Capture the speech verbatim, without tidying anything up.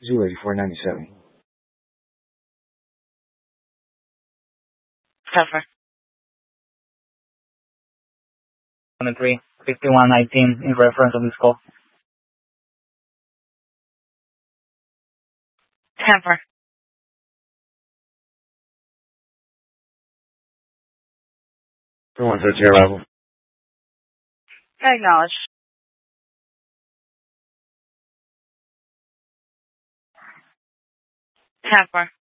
Zoo eighty-four ninety-seven. Transfer. twenty-three fifty-one nineteen in reference of this call. Transfer. two one thirteen arrival. Acknowledge. Transfer.